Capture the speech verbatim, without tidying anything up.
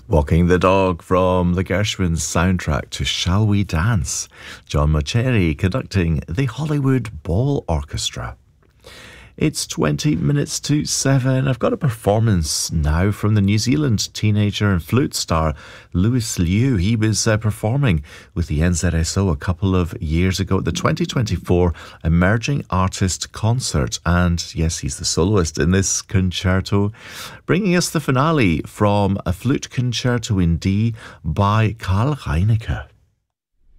Walking the Dog from the Gershwin soundtrack to Shall We Dance? John Mauceri conducting the Hollywood Ball Orchestra. It's twenty minutes to seven. I've got a performance now from the New Zealand teenager and flute star Lewis Liu. He was uh, performing with the N Z S O a couple of years ago at the twenty twenty-four Emerging Artist Concert. And yes, he's the soloist in this concerto, bringing us the finale from a flute concerto in D by Karl Reinecke.